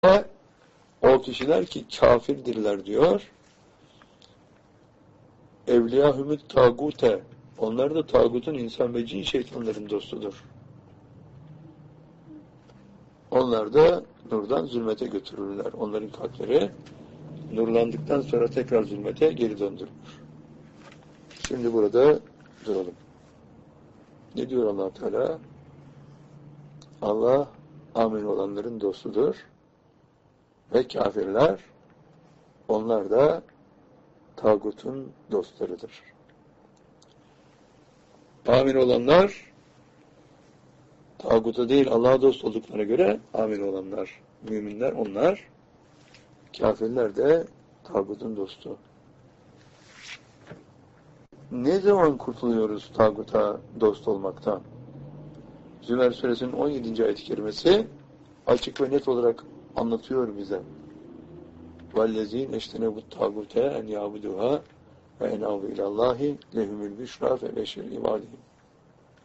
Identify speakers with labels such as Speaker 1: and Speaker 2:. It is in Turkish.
Speaker 1: O kişiler ki kafirdirler diyor. Evliyahümüt tagute. Onlar da tağutun insan ve cin şeytanların dostudur. Onlar da nurdan zulmete götürürler. Onların kalpleri nurlandıktan sonra tekrar zulmete geri döndürülür. Şimdi burada duralım. Ne diyor Allah Teala? Allah amin olanların dostudur ve kafirler onlar da tağutun dostlarıdır. Amin olanlar tağuta değil Allah'a dost olduklarına göre amin olanlar, müminler onlar, kafirler de tağutun dostu. Ne zaman kurtuluyoruz tağuta dost olmaktan? Zümer Suresinin 17. ayet-i kerimesi açık ve net olarak anlatıyor bize. وَالَّذ۪ينَ اَشْتَنَبُ التَّاغُوتَ اَنْ يَعْبُدُوهَا وَاَنْ اَوْضُ اِلَى اللّٰهِ لَهُمُ الْبُشْرَى فَبَشِّرْ عِبَادِهِمْ